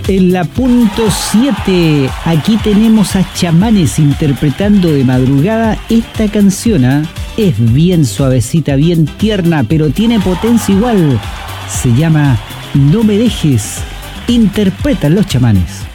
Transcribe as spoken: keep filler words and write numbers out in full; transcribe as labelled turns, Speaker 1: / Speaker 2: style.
Speaker 1: En la punto siete, aquí tenemos a Chamanes interpretando de madrugada esta canción. ¿eh? Es bien suavecita, bien tierna, pero tiene potencia igual. Se llama No me dejes. Interpretan los Chamanes.